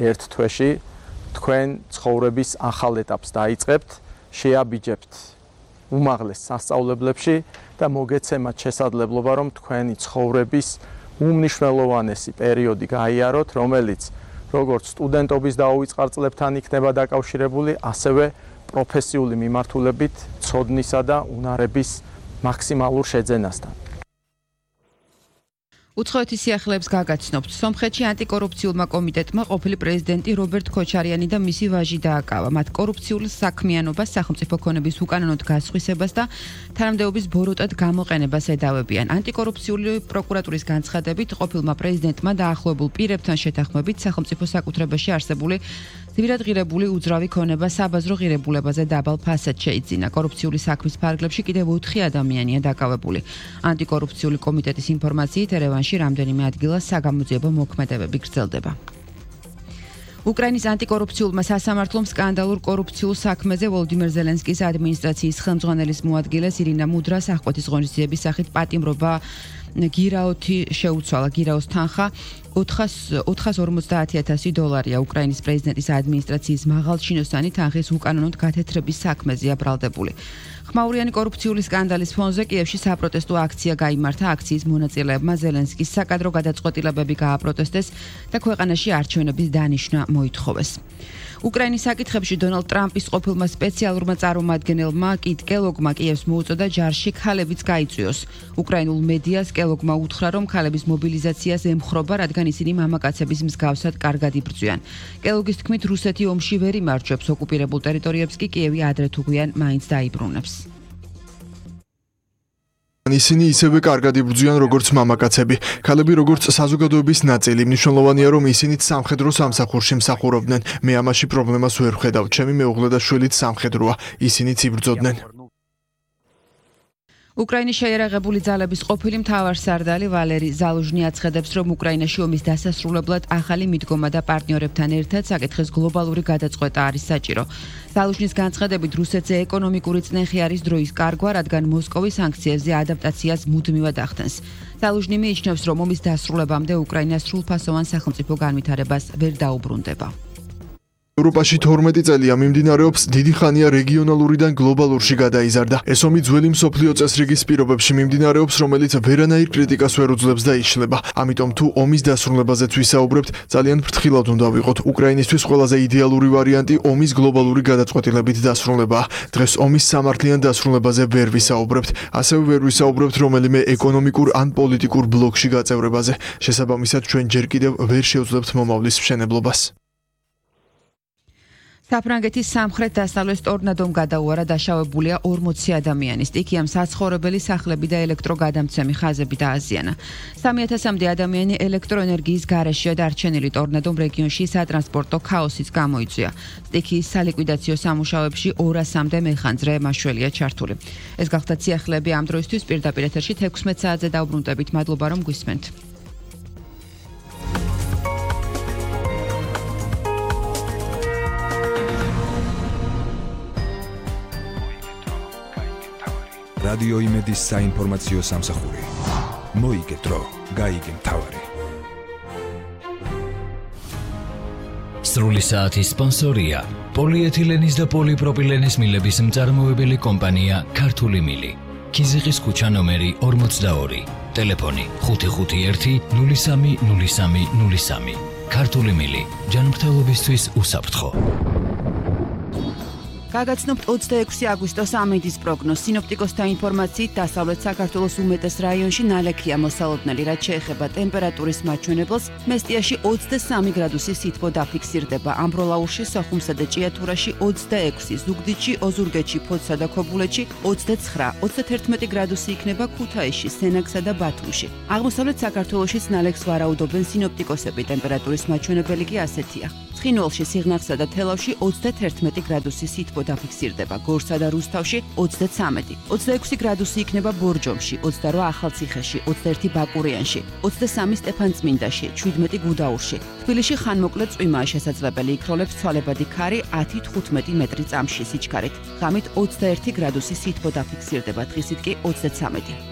ერთ თვეში თქვენ ცხოვრების ახალ ეტაპს დაიწყებთ, შეაბიჯებთ უმაღლეს სასწავლებლებში და მოგეცემათ შესაძლებლობა, რომ თქვენი ცხოვრების უმნიშვნელოვანესი პერიოდი გაიაროთ, რომელიც როგორც სტუდენტობის დაუვიწყარ წლებთან იქნება დაკავშირებული, ასევე პროფესიული მიმართულებით ცოდნისა და უნარების მაქსიმალურ შეძენასთან. უცხოეთის სიახლეებს გაგაცნობთ. სომხეთში ანტიკორუფციულმა კომიტეტმა ყოფილი პრეზიდენტი რობერტ ქოჩარიანი და მისი ვაჟი დააკავა. მათ კორუფციულ საქმიანობას, სახელმწიფო ქონების უკანონოდ გასხვისებას და თანამდებობის ბოროტად გამოყენებას ედავებიან. ანტიკორუფციული პროკურატურის განცხადებით, ყოფილმა პრეზიდენტმა დაახლოებულ პირებთან შეთანხმებით სახელმწიფო საკუთრებაში არსებული ძვირად ღირებული უძრავი ქონება საბაზრო ღირებულებაზე დაბალ ფასად შეიძინა. კორუფციული საქმის ფარგლებში კიდევ 4 ადამიანია დაკავებული. ანტიკორუფციული კომიტეტის ინფორმაციით ერევანში რამდენიმე ადგილას საგამოძიებო მოქმედებები გრძელდება. უკრაინის ანტიკორუფციულმა სასამართლომ სკანდალურ კორუფციულ საქმეზე ვოლოდიმერ ზელენსკის ადმინისტრაციის ხელმძღვანელის მოადგილეს ირინა მუდრას აღკვეთის ღონისძიების სახით პატიმრობა გირაოთი შეუცვალა. გირაოს თანხა $450,000 უკრაინის პრეზიდენტის ადმინისტრაციის მაღალჩინოსანი თანხის უკანონოდ გათეთრების საქმეზეა ბრალდებული. ხმაურიანი კორუფციული სკანდალის ფონზე კიევში საპროტესტო აქცია გაიმართა. აქციის მონაწილეებმა ზელენსკის საკადრო გადაწყვეტილებები გააპროტესტეს და ქვეყანაში არჩევნების დანიშვნა მოითხოვეს. უკრაინის საკითხებში დონალდ ტრამპის ყოფილმა სპეციალურმა წარმომადგენელმა კიტ კელოგმა კიევს მოუწოდა ჯარში ქალებიც გაიწვიოს. უკრაინულ მედიას კელოგმა უთხრა, რომ ქალების მობილიზაციას ემხრობა, რადგან ისინი მამაკაცების მსგავსად კარგად იბრძვიან. კელოგის თქმით, რუსეთი ომში ვერ იმარჯვებს ოკუპირებულ ტერიტორიებს კი კიევი ადრე თუ გვიან მაინც დაიბრუნებს. ისინი ისევე კარგად იბრძვიან როგორც მამაკაცები. ქალები როგორც საზოგადოების ნაწილი, მნიშვნელოვანია რომ ისინიც სამხედრო სამსახურში მსახურობდნენ. მე ამაში პრობლემას ვერ ვხედავ. ჩემი მეუღლე და შვილიც სამხედროა. ისინიც იბრძოდნენ. უკრაინის შეიარაღებული ძალების ყოფილი მთავარსარდალი ვალერი ზალუჟნი აცხადებს, რომ უკრაინაში ომის დასასრულებლად ახალი მიდგომა და პარტნიორებთან ერთად საკითხის გლობალური გადაწყვეტა არის საჭირო. ზალუჟნის განცხადებით, რუსეთზე ეკონომიკური წნეხი არის დროის კარგვა, რადგან მოსკოვის სანქციებზე ადაპტაციას მუდმივად ახდენს. ზალუჟნი მიიჩნევს, რომ ომის დასრულებამდე უკრაინა სრულფასოვან სახელმწიფო განვითარებას ვერ დაუბრუნდება. ევროპაში 12 წელია მიმდინარეობს დიდი ხანია რეგიონალურიდან გლობალურში გადაიზარდა. ეს ომი ძველი მსოფლიო წესრიგის პირობებში მიმდინარეობს, რომელიც ვერანაირ კრიტიკას ვერ უძლებს და იშლება. ამიტომ თუ ომის დასრულებაზეც ვისაუბრებთ, ძალიან ფრთხილად უნდა ვიყოთ. უკრაინისთვის ყველაზე იდეალური ვარიანტი ომის გლობალური გადაწყვეტილებით დასრულებაა. დღეს ომის სამართლიან დასრულებაზე ვერ ვისაუბრებთ. ასევე ვერ ვისაუბრებთ რომელიმე ეკონომიკურ ან პოლიტიკურ ბლოკში გაწევრებაზე. შესაბამისად, ჩვენ ჯერ კიდევ ვერ შევძლებთ მომავლის მშენებლობას. საფრანგეთის სამხრეთ-დასავლეთ ტორნადომ გადაუარა დაშავებულია 40 ადამიანი. სტიქიამ საცხოვრებელი სახლები და ელექტროგადამცემი ხაზები დააზიანა. 3000-მდე ადამიანი ელექტროენერგიის გარეშეა დარჩენილი. ტორნადომ რეგიონში სატრანსპორტო ქაოსიც გამოიწვია. სტიქიის სალიკვიდაციო სამუშაოებში 200-მდე მეხანძრე მაშველია ჩართული. ეს გახდა სიახლეები ამ დროისთვის. პირდაპირ ეთერში 16 საათზე დავბრუნდებით. მადლობა რომ გვისმენთ. რადიო იმედის საინფორმაციო სამსახური. მოიგეთ დრო, გაიგე მთავარი. სრული საათის სპონსორია პოლიეთილენის და პოლიპროპილენის მილების მწარმოებელი კომპანია ქართული მილი. ქიზიყის ქუჩა ნომერი 42. ტელეფონი 551 03 03 03. ქართული მილი. ჯანმრთელობისთვის უსაფრთხო. გაგაცნობთ 26 აგვისტოს ამინდის პროგნოზ. სინოპტიკოსთა ინფორმაციით დასავლეთ საქართველოს უმეტეს რაიონში ნალექია მოსალოდნელი, რაც შეეხება ტემპერატურის მაჩვენებელს. მესტიაში 23 გრადუსი სითბო დაფიქსირდება. ამბროლაურში, სოხუმსა და ჭიათურაში 26, ზუგდიდში, ოზურგეთში, ფოთსა და ქობულეთში 29, 31 გრადუსი იქნება ქუთაისში, სენაკსა და ბათუმში. აღმოსავლეთ საქართველოშიც ნალექს ვარაუდობენ სინოპტიკოსები. ტემპერატურის მაჩვენებელი კი ასეთია. ცხინვალში, სიღნაღსა და თელავში 31 გრადუსი სითბო დაფიქსირდება. გორსა და რუსთავში 33, 26 გრადუსი იქნება ბორჯომში, 28 ახალციხეში, 21 ბაკურიანში, 23 სტეფანწმინდაში, 17 გუდაურში. თბილისში ხანმოკლე წვიმაა შესაძლებელი, იქროლებს ცვალებადი ქარი 10-15 მეტრი წამში სიჩქარით. ღამით 21 გრადუსი სითბო დაფიქსირდება, დღისით კი 33.